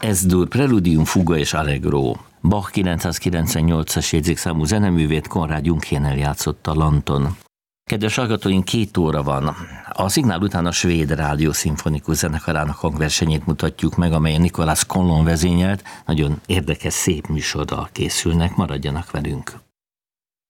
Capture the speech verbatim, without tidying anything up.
Es-dur, Preludium, Fuga és Allegro. Bach kilencszázkilencvennyolcas jegyzékszámú zeneművét Konrád Junghénel játszotta Lanton. Kedves hallgatóink, két óra van. A szignál után a Svéd Rádió Szimfonikus Zenekarának hangversenyét mutatjuk meg, amelyen Nicolas Conlon vezényelt. Nagyon érdekes, szép műsorral készülnek, maradjanak velünk.